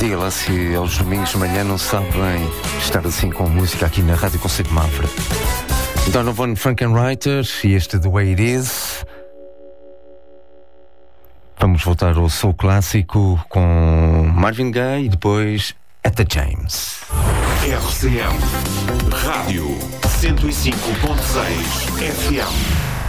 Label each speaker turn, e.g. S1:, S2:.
S1: Dila, se aos domingos de manhã não sabe bem estar assim com música aqui na Rádio Conceito de Mafra. Donovan Frankenreiter e este The Way It Is. Vamos voltar ao soul clássico com Marvin Gaye e depois Etta James.
S2: RCM Rádio 105.6 FM.